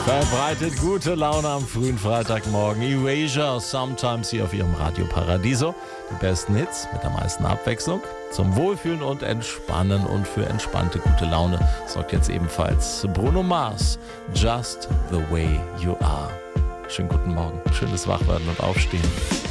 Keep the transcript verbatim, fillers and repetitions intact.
Verbreitet gute Laune am frühen Freitagmorgen. Erasure, Sometimes hier auf ihrem Radio Paradiso. Die besten Hits mit der meisten Abwechslung. Zum Wohlfühlen und Entspannen und für entspannte gute Laune sorgt jetzt ebenfalls Bruno Mars. Just the way you are. Schönen guten Morgen, schönes Wachwerden und Aufstehen.